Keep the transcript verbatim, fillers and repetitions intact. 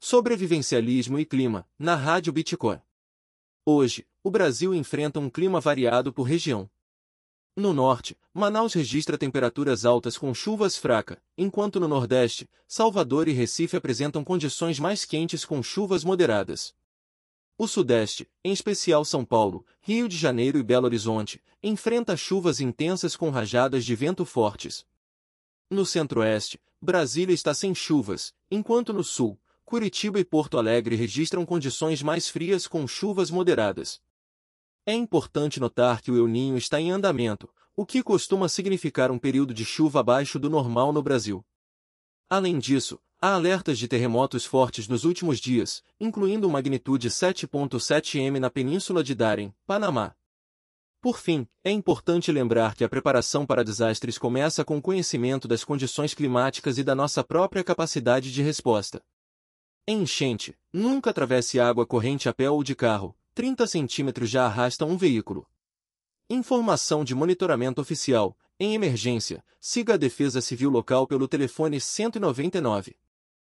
Sobrevivencialismo e clima, na Rádio Bitcoin. Hoje, o Brasil enfrenta um clima variado por região. No norte, Manaus registra temperaturas altas com chuvas fracas, enquanto no nordeste, Salvador e Recife apresentam condições mais quentes com chuvas moderadas. O sudeste, em especial São Paulo, Rio de Janeiro e Belo Horizonte, enfrenta chuvas intensas com rajadas de vento fortes. No centro-oeste, Brasília está sem chuvas, enquanto no sul, Curitiba e Porto Alegre registram condições mais frias com chuvas moderadas. É importante notar que o El Niño está em andamento, o que costuma significar um período de chuva abaixo do normal no Brasil. Além disso, há alertas de terremotos fortes nos últimos dias, incluindo magnitude sete ponto sete ême na Península de Darién, Panamá. Por fim, é importante lembrar que a preparação para desastres começa com o conhecimento das condições climáticas e da nossa própria capacidade de resposta. Em enchente, nunca atravesse água corrente a pé ou de carro, trinta centímetros já arrastam um veículo. Informação de monitoramento oficial. Em emergência, siga a Defesa Civil local pelo telefone cento e noventa e nove.